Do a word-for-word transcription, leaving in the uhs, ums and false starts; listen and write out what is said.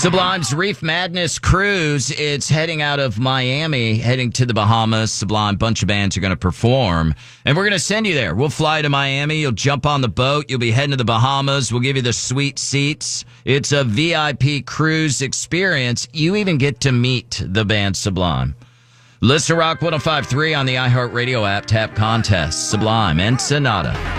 Sublime's Reef Madness Cruise. It's heading out of Miami, heading to the Bahamas. Sublime, bunch of bands are going to perform, and we're going to send you there. We'll fly to Miami. You'll jump on the boat. You'll be heading to the Bahamas. We'll give you the sweet seats. It's a V I P cruise experience. You even get to meet the band Sublime. Listen to Rock one oh five point three on the iHeartRadio app. Tap contest. Sublime and Sonata.